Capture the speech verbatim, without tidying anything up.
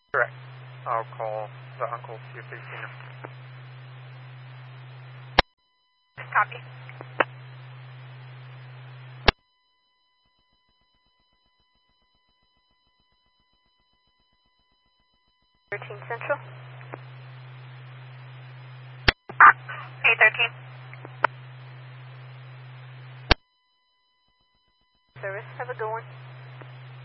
Correct. I'll call the uncle, see if they've seen him. Copy. thirteen Central. eight thirteen. Service, have a good one.